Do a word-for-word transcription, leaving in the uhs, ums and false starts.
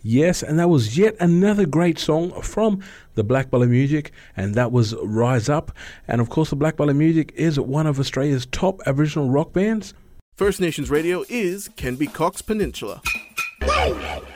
Yes, and that was yet another great song from the Black Ballad Music, and that was Rise Up. And of course, the Black Ballad Music is one of Australia's top Aboriginal rock bands. First Nations Radio is Kenby Cox Peninsula.